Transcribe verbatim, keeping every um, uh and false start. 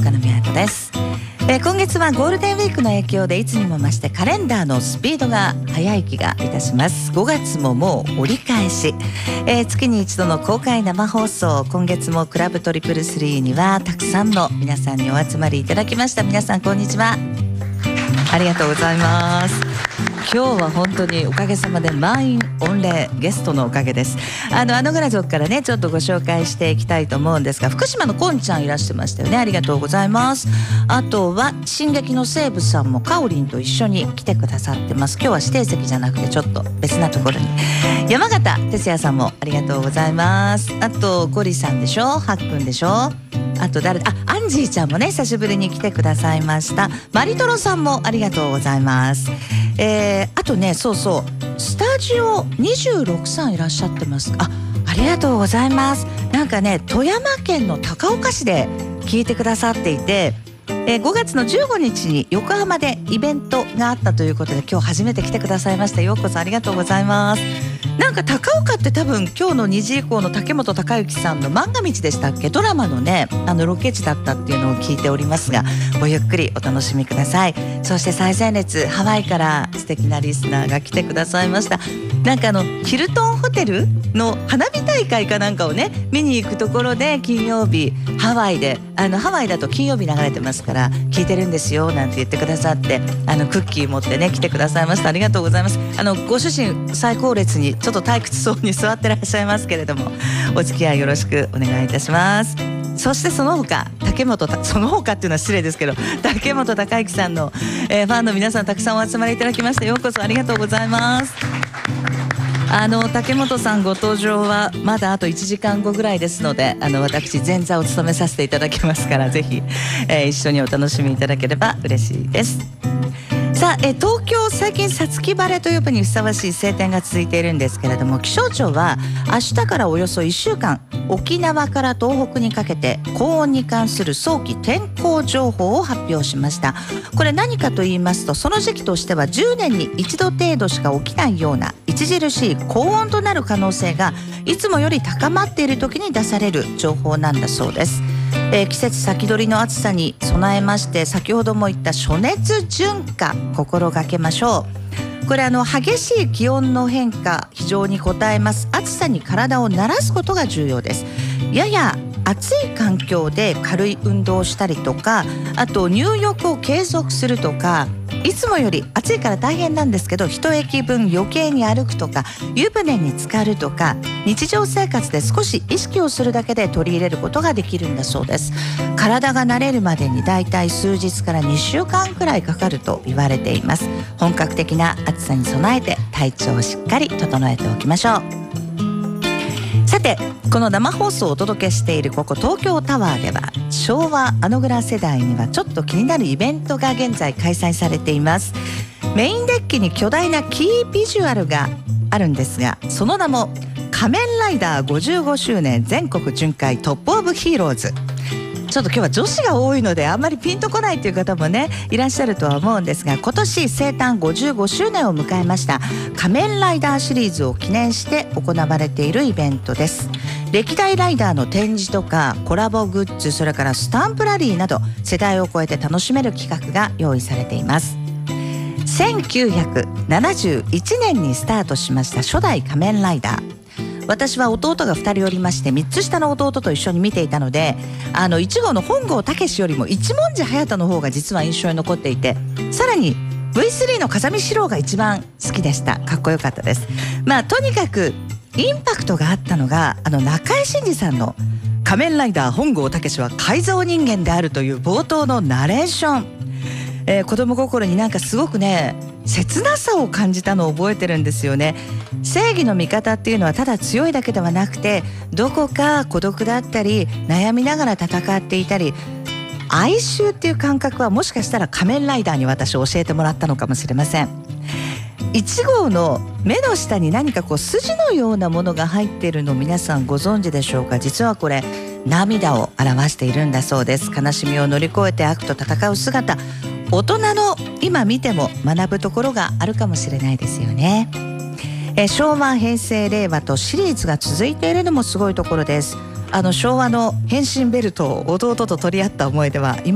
岡野美和子です。えー、今月はゴールデンウィークの影響でいつにも増してカレンダーのスピードが速い気がいたします。ごがつももう折り返し、えー、月に一度の公開生放送、今月もクラブトリプルスリーにはたくさんの皆さんにお集まりいただきました。皆さんこんにちは、ありがとうございます。今日は本当におかげさまで満員御礼、ゲストのおかげです。あのアノグラ族からねちょっとご紹介していきたいと思うんですが、福島のこんちゃんいらしてましたよね、ありがとうございます。あとは進撃の西武さんもかおりんと一緒に来てくださってます。今日は指定席じゃなくてちょっと別なところに。山形哲也さんもありがとうございます。あとゴリさんでしょ、はっくんでしょ、あと誰だ、あ、アンジーちゃんもね久しぶりに来てくださいました。マリトロさんもありがとうございます。えー、あとね、そうそうスタジオにじゅうろくさんいらっしゃってます。あ、ありがとうございます。なんかね富山県の高岡市で聞いてくださっていて、えー、ごがつのじゅうごにちに横浜でイベントがあったということで今日初めて来てくださいました。ようこそありがとうございます。なんか高岡って多分今日のにじ以降の竹本孝之さんの漫画道でしたっけ、ドラマのねあのロケ地だったっていうのを聞いておりますが、ごゆっくりお楽しみください。そして最前列ハワイから素敵なリスナーが来てくださいました。なんかあのヒルトンホテルの花火大会かなんかをね見に行くところで金曜日ハワイで、あのハワイだと金曜日流れてますから聞いてるんですよなんて言ってくださって、あのクッキー持ってね来てくださいました。ありがとうございます。あのご主人最高列にちょっと退屈そうに座ってらっしゃいますけれども、お付き合いよろしくお願いいたします。そしてその他竹本たその他っていうのは失礼ですけど竹本孝之さんの、えー、ファンの皆さんたくさんお集まりいただきましてようこそありがとうございます。あの竹本さんご登場はまだあといちじかんごぐらいですので、あの私前座を務めさせていただきますからぜひ、えー、一緒にお楽しみいただければ嬉しいです。さあ、え東京最近五月晴れと呼ぶにふさわしい晴天が続いているんですけれども、気象庁は明日からおよそいっしゅうかん沖縄から東北にかけて高温に関する早期天候情報を発表しました。これ何かと言いますと、その時期としてはじゅうねんに一度程度しか起きないような著しい高温となる可能性がいつもより高まっている時に出される情報なんだそうです。えー、季節先取りの暑さに備えまして、先ほども言った暑熱順化心がけましょう。これあの激しい気温の変化非常に応えます。暑さに体を慣らすことが重要です。やや暑い環境で軽い運動をしたりとか、あと入浴を継続するとか、いつもより暑いから大変なんですけど一駅分余計に歩くとか、湯船に浸かるとか、日常生活で少し意識をするだけで取り入れることができるんだそうです。体が慣れるまでにだいたい数日からにしゅうかんくらいかかると言われています。本格的な暑さに備えて体調をしっかり整えておきましょう。さて、この生放送をお届けしているここ東京タワーでは、昭和アノグラ世代にはちょっと気になるイベントが現在開催されています。メインデッキに巨大なキービジュアルがあるんですが、その名も仮面ライダーごじゅうごしゅうねん全国巡回トップオブヒーローズ。ちょっと今日は女子が多いのであんまりピンとこないという方もねいらっしゃるとは思うんですが、今年生誕ごじゅうごしゅうねんを迎えました仮面ライダーシリーズを記念して行われているイベントです。歴代ライダーの展示とかコラボグッズ、それからスタンプラリーなど世代を超えて楽しめる企画が用意されています。せんきゅうひゃくななじゅういちねんにスタートしました初代仮面ライダー。私は弟がふたりおりまして、みっつ下の弟と一緒に見ていたので、あのいち号の本郷武よりも一文字隼人の方が実は印象に残っていて、さらに ブイスリー の風見四郎が一番好きでした。かっこよかったです。まあとにかくインパクトがあったのが、あの中井真司さんの仮面ライダー本郷武は改造人間であるという冒頭のナレーション、えー、子供心になんかすごくね切なさを感じたのを覚えてるんですよね。正義の味方っていうのはただ強いだけではなくて、どこか孤独だったり悩みながら戦っていたり、哀愁っていう感覚はもしかしたら仮面ライダーに私教えてもらったのかもしれません。いち号の目の下に何かこう筋のようなものが入っているのを皆さんご存知でしょうか。実はこれ涙を表しているんだそうです。悲しみを乗り越えて悪と戦う姿、大人の今見ても学ぶところがあるかもしれないですよね。え昭和平成令和とシリーズが続いているのもすごいところです。あの昭和の変身ベルトを弟と取り合った思い出は今